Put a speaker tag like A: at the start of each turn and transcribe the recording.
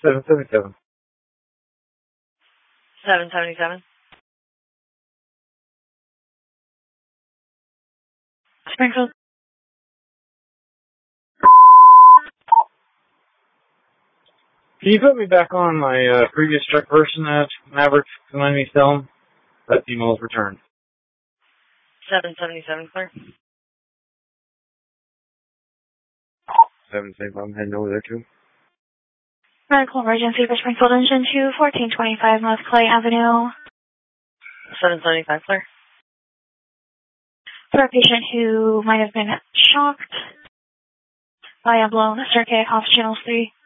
A: 777.
B: 777. Springfield.
A: Can you put me back on my previous check person at Maverick to let me tell him that email is returned?
B: 777, clear.
A: 775, I'm heading over there too.
C: Medical emergency for Springfield Engine 2, 1425 North Clay Avenue.
B: 775, clear.
C: For a patient who might have been shocked by a blown circuit off channel 3.